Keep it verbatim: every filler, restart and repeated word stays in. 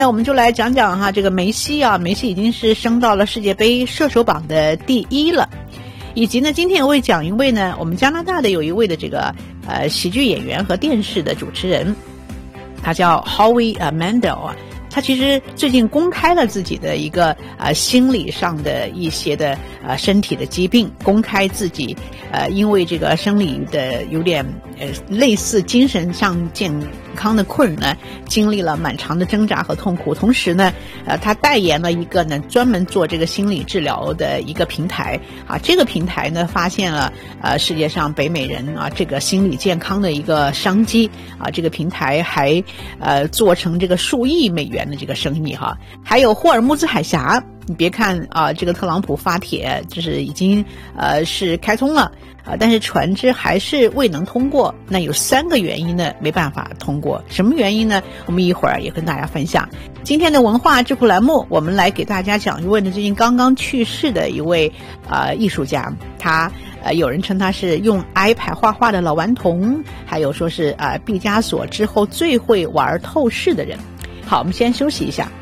那我们就来讲讲哈，这个梅西啊，梅西已经是升到了世界杯射手榜的第一了。以及呢，今天我会讲一位呢，我们加拿大的有一位的这个呃喜剧演员和电视的主持人，他叫 Howie Mandel 啊。他其实最近公开了自己的一个呃心理上的一些的呃身体的疾病，公开自己呃因为这个生理的有点呃类似精神上健康的困扰呢，经历了漫长的挣扎和痛苦。同时呢，呃他代言了一个呢专门做这个心理治疗的一个平台啊，这个平台呢发现了呃世界上北美人啊这个心理健康的一个商机啊，这个平台还呃做成这个数亿美元的这个生意哈。还有霍尔木兹海峡，你别看啊这个特朗普发帖就是已经呃是开通了啊，但是船只还是未能通过。那有三个原因呢没办法通过，什么原因呢？我们一会儿也跟大家分享。今天的文化智库栏目，我们来给大家讲一位呢最近刚刚去世的一位呃艺术家，他呃有人称他是用 iPad 画画的老顽童，还有说是呃毕加索之后最会玩透视的人。好，我们先休息一下。